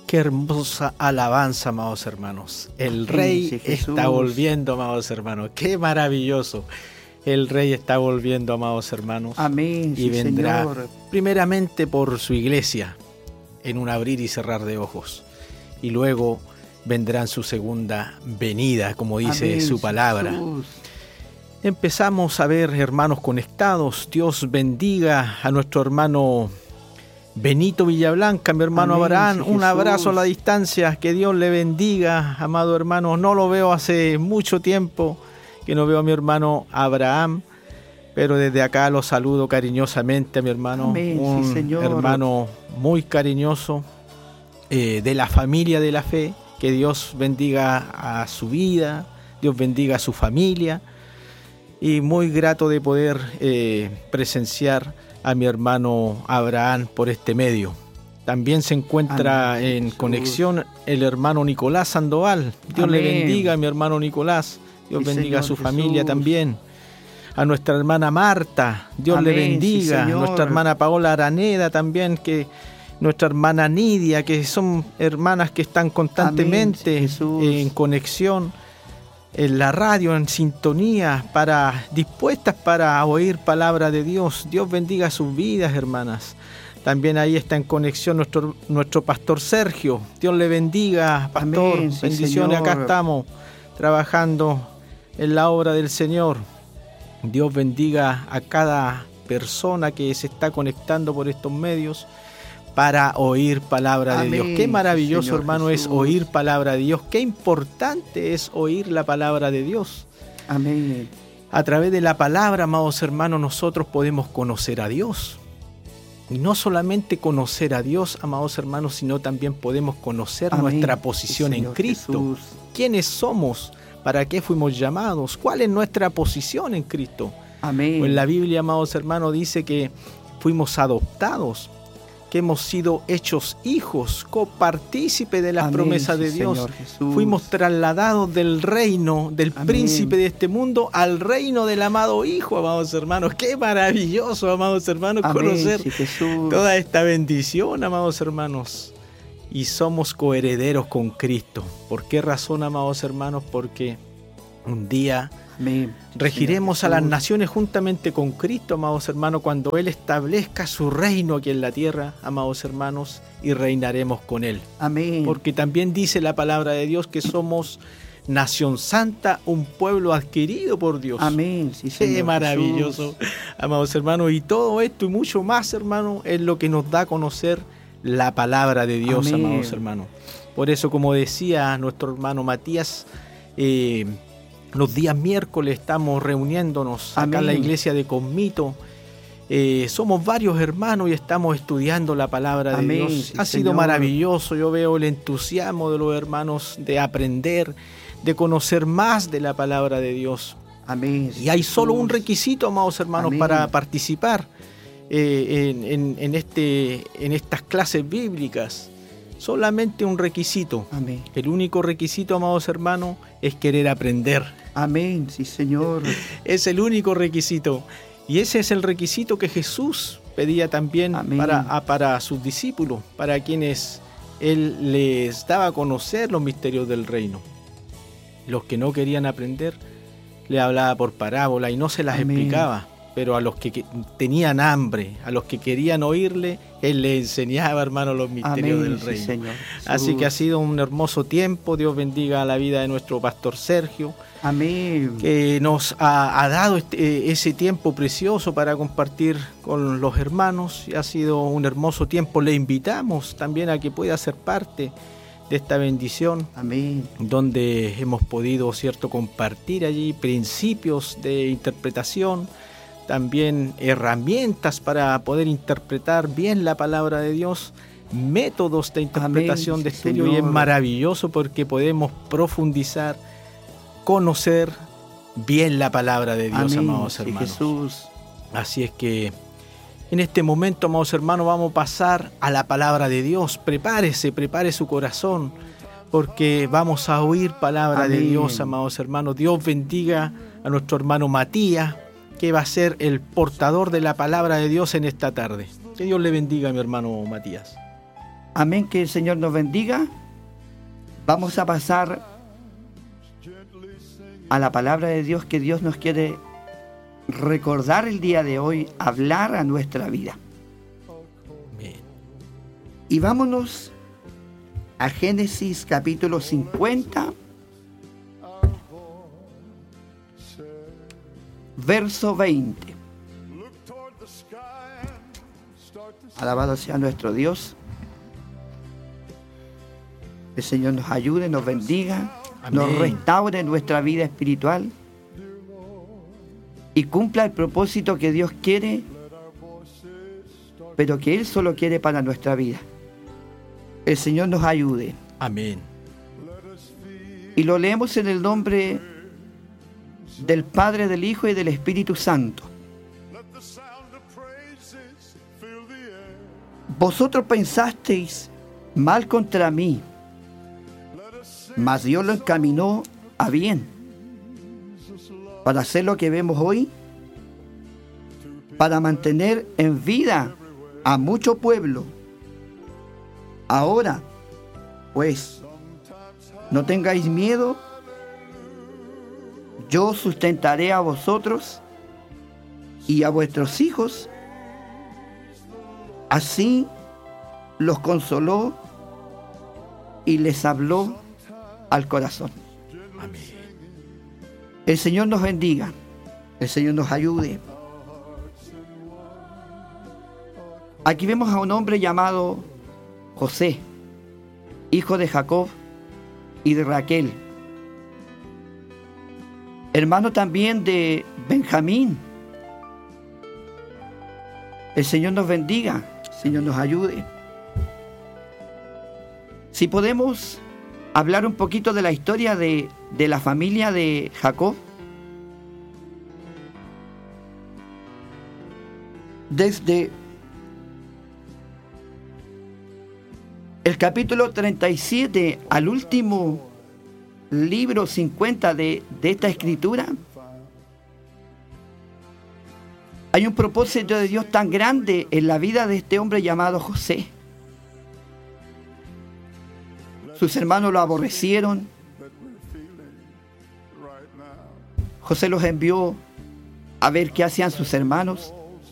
Qué hermosa alabanza, amados hermanos. El Sí, Rey sí, Jesús. está volviendo, amados hermanos. Qué maravilloso. El Rey está volviendo, amados hermanos. Amén. Y Sí, vendrá Señor. primeramente por su iglesia, en un abrir y cerrar de ojos. Y luego vendrá en su segunda venida, como dice Amén, su palabra. Jesús. Empezamos a ver hermanos conectados. Dios bendiga a nuestro hermano Benito Villablanca, mi hermano Amén, Abraham. sí, Un Jesús. abrazo a la distancia. Que Dios le bendiga, amado hermano. No lo veo hace mucho tiempo que no veo a mi hermano Abraham, pero desde acá lo saludo cariñosamente a mi hermano. Amén, sí, Un Señor. hermano muy cariñoso de la familia de la fe. Que Dios bendiga a su vida, Dios bendiga a su familia. Y muy grato de poder presenciar a mi hermano Abraham por este medio. También se encuentra Amén, en Jesús. conexión el hermano Nicolás Sandoval. Dios le Amén. bendiga a mi hermano Nicolás. Dios Sí, bendiga a su Señor familia Jesús. también. A nuestra hermana Marta, Dios le Amén, sí, bendiga. Señor. Nuestra hermana Paola Araneda también, que nuestra hermana Nidia, que son hermanas que están constantemente Amén, sí, Jesús. en conexión en la radio, en sintonía, dispuestas para oír palabra de Dios. Dios bendiga sus vidas, hermanas. También ahí está en conexión nuestro pastor Sergio. Dios le bendiga, pastor. Amén, sí, bendiciones, acá Señor. estamos trabajando en la obra del Señor. Dios bendiga a cada persona que se está conectando por estos medios para oír palabra de Amén, Dios. Qué maravilloso, Señor hermano, Jesús. es oír palabra de Dios. Qué importante es oír la palabra de Dios. Amén. A través de la palabra, amados hermanos, nosotros podemos conocer a Dios. Y no solamente conocer a Dios, amados hermanos, sino también podemos conocer Amén. nuestra Sí, posición en Señor Cristo. Jesús. ¿Quiénes somos? ¿Para qué fuimos llamados? ¿Cuál es nuestra posición en Cristo? Amén. Pues la Biblia, amados hermanos, dice que fuimos adoptados, que hemos sido hechos hijos, copartícipes de las Amén, promesas sí, de Dios. Señor Jesús. Fuimos trasladados del reino, del Amén. príncipe de este mundo, al reino del amado Hijo, amados hermanos. Qué maravilloso, amados hermanos, Amén, conocer sí, Jesús. toda esta bendición, amados hermanos. Y somos coherederos con Cristo. ¿Por qué razón, amados hermanos? Porque un día Amén. regiremos a Señor las Jesús. naciones juntamente con Cristo, amados hermanos, cuando Él establezca su reino aquí en la tierra, amados hermanos, y reinaremos con Él. Amén. Porque también dice la palabra de Dios que somos nación santa, un pueblo adquirido por Dios. Amén. Sí, Señor Qué maravilloso, Jesús. amados hermanos. Y todo esto y mucho más, hermanos, es lo que nos da a conocer la palabra de Dios, Amén. amados hermanos. Por eso, como decía nuestro hermano Matías, los días miércoles estamos reuniéndonos acá en la Amén. iglesia de Comito. Somos varios hermanos y estamos estudiando la palabra de Amén, Dios. sí, Ha sido Señor. maravilloso. Yo veo el entusiasmo de los hermanos de aprender, de conocer más de la palabra de Dios. Amén. Y hay solo un Jesús. requisito, amados hermanos, Amén. para participar en estas clases bíblicas. Solamente un requisito. Amén. El único requisito, amados hermanos, es querer aprender. Amén. Sí, Señor. Es el único requisito. Y ese es el requisito que Jesús pedía también Amén. para sus discípulos, para quienes Él les daba a conocer los misterios del reino. Los que no querían aprender, le hablaba por parábola y no se las Amén. explicaba. Pero a los que tenían hambre, a los que querían oírle, Él les enseñaba, hermano, los misterios Amén. del Sí, reino. Señor Así que ha Jesús. sido un hermoso tiempo. Dios bendiga la vida de nuestro pastor Sergio, Amén. que nos ha dado ese tiempo precioso para compartir con los hermanos. Y ha sido un hermoso tiempo. Le invitamos también a que pueda ser parte de esta bendición, Amén. donde hemos podido, cierto, compartir allí principios de interpretación, también herramientas para poder interpretar bien la palabra de Dios, métodos de interpretación Amén, de sí, estudio, y es Señor. maravilloso porque podemos profundizar, conocer bien la palabra de Dios, Amén. amados Sí, hermanos. Jesús. Así es que en este momento, amados hermanos, vamos a pasar a la palabra de Dios. Prepare su corazón, porque vamos a oír palabra de Amén. Dios, amados hermanos. Dios bendiga a nuestro hermano Matías, que va a ser el portador de la palabra de Dios en esta tarde. Que Dios le bendiga a mi hermano Matías. Amén, que el Señor nos bendiga. Vamos a pasar a la palabra de Dios que Dios nos quiere recordar el día de hoy, hablar a nuestra vida. Amén. Y vámonos a Génesis capítulo 50, verso 20. Alabado sea nuestro Dios. El Señor nos ayude, nos bendiga, Amén. nos restaure nuestra vida espiritual y cumpla el propósito que Dios quiere, pero que Él solo quiere para nuestra vida. El Señor nos ayude. Amén. Y lo leemos en el nombre del Padre, del Hijo y del Espíritu Santo. Vosotros pensasteis mal contra mí, mas Dios lo encaminó a bien, para hacer lo que vemos hoy, para mantener en vida a mucho pueblo. Ahora, pues, no tengáis miedo, yo sustentaré a vosotros y a vuestros hijos. Así los consoló y les habló al corazón. Amén. El Señor nos bendiga, el Señor nos ayude. Aquí vemos a un hombre llamado José, hijo de Jacob y de Raquel, hermano también de Benjamín. El Señor nos bendiga, el Señor nos ayude. Si podemos hablar un poquito de la historia de la familia de Jacob. Desde el capítulo 37 al último libro 50 de esta escritura, hay un propósito de Dios tan grande en la vida de este hombre llamado José. Sus hermanos lo aborrecieron. José los envió a ver qué hacían sus hermanos.